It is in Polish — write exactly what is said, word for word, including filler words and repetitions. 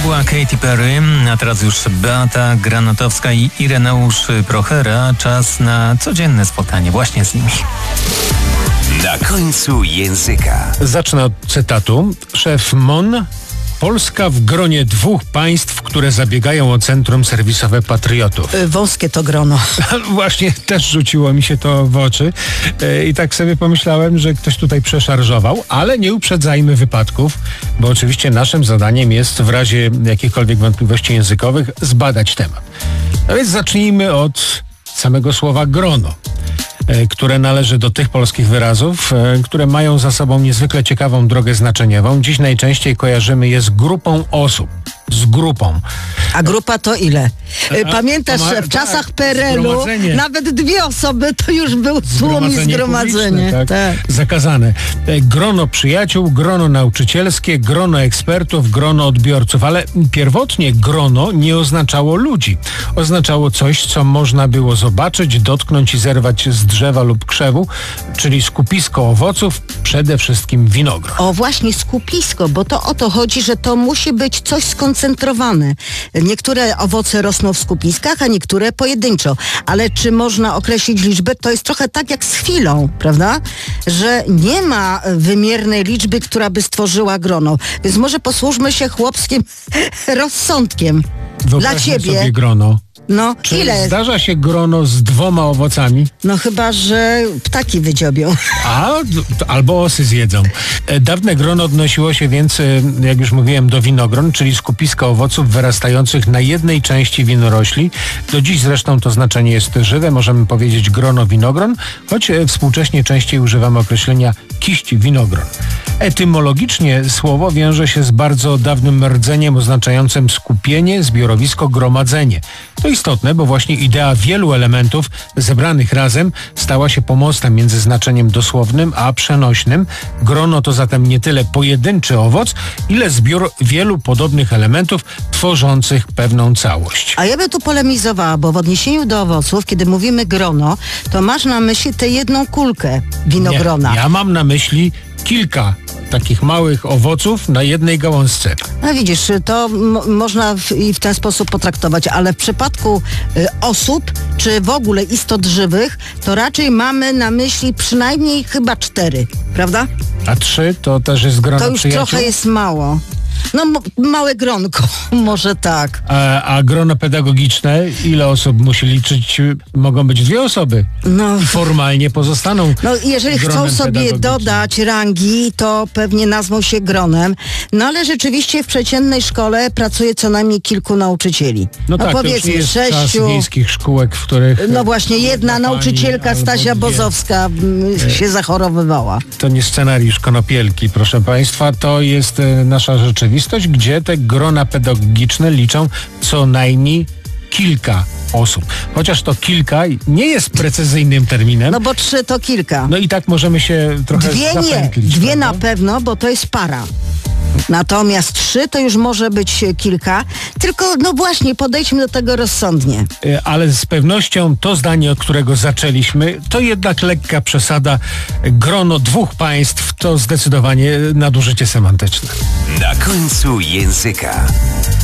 była Katy Perry, a teraz już Beata Granatowska i Ireneusz Prochera. Czas na codzienne spotkanie właśnie z nimi. Na końcu języka. Zacznę od cytatu. Szef M O N. Polska w gronie dwóch państw, które zabiegają o centrum serwisowe patriotów. Wąskie to grono. Właśnie też rzuciło mi się to w oczy i tak sobie pomyślałem, że ktoś tutaj przeszarżował, ale nie uprzedzajmy wypadków, bo oczywiście naszym zadaniem jest w razie jakichkolwiek wątpliwości językowych zbadać temat. A więc zacznijmy od samego słowa grono, które należy do tych polskich wyrazów, które mają za sobą niezwykle ciekawą drogę znaczeniową. Dziś najczęściej kojarzymy je z grupą osób. Z grupą. A grupa to ile? Pamiętasz, ma, że w czasach tak, P R L-u nawet dwie osoby to już był tłum i zgromadzenie. Tak, tak. Zakazane. Grono przyjaciół, grono nauczycielskie, grono ekspertów, grono odbiorców, ale pierwotnie grono nie oznaczało ludzi. Oznaczało coś, co można było zobaczyć, dotknąć i zerwać z drzewa lub krzewu, czyli skupisko owoców, przede wszystkim winogron. O właśnie, skupisko, bo to o to chodzi, że to musi być coś skoncentrowane. Niektóre owoce rosną w skupiskach, a niektóre pojedynczo. Ale czy można określić liczbę? To jest trochę tak jak z chwilą, prawda? Że nie ma wymiernej liczby, która by stworzyła grono. Więc może posłużmy się chłopskim rozsądkiem. Wyobraźmy Dla ciebie. sobie grono. No, Czy ile? zdarza się grono z dwoma owocami? No chyba, że ptaki wydziobią. A, albo osy zjedzą. Dawne grono odnosiło się więc, jak już mówiłem, do winogron, czyli skupiska owoców wyrastających na jednej części winorośli. Do dziś zresztą to znaczenie jest żywe. Możemy powiedzieć grono winogron, choć współcześnie częściej używamy określenia kiść winogron. Etymologicznie słowo wiąże się z bardzo dawnym rdzeniem oznaczającym skupienie, zbiorowisko, gromadzenie. To istotne, bo właśnie idea wielu elementów zebranych razem stała się pomostem między znaczeniem dosłownym a przenośnym. Grono to zatem nie tyle pojedynczy owoc, ile zbiór wielu podobnych elementów tworzących pewną całość. A ja bym tu polemizowała, bo w odniesieniu do owoców, kiedy mówimy grono, to masz na myśli tę jedną kulkę winogrona. Nie, ja mam na myśli kilka takich małych owoców na jednej gałązce. No widzisz, to m- można w, i w ten sposób potraktować, ale w przypadku y, osób, czy w ogóle istot żywych, to raczej mamy na myśli przynajmniej chyba cztery, prawda? A trzy to też jest grono To już przyjaciół? trochę jest mało. No m- małe gronko, może tak. A, a grono pedagogiczne, ile osób musi liczyć? Mogą być dwie osoby. No. Formalnie pozostaną. No jeżeli chcą gronem sobie pedagogicznym. dodać rangi, to pewnie nazwą się gronem. No ale rzeczywiście w przeciętnej szkole pracuje co najmniej kilku nauczycieli. No, no tak, powiedzmy to już jest sześciu. czas wiejskich szkółek, w których... No właśnie, jedna pani nauczycielka albo Stasia dwie. Bozowska m, się zachorowywała. To nie scenariusz Konopielki, proszę państwa, to jest e, nasza rzeczywistość, gdzie te grona pedagogiczne liczą co najmniej kilka osób. Chociaż to kilka nie jest precyzyjnym terminem. No bo trzy to kilka. No i tak możemy się trochę Dwie nie, zapętlić. dwie prawda? na pewno, bo to jest para. Natomiast trzy to już może być kilka, tylko no właśnie podejdźmy do tego rozsądnie. E, Ale z pewnością to zdanie, od którego zaczęliśmy, to jednak lekka przesada. Grono dwóch państw to zdecydowanie nadużycie semantyczne. Na końcu języka.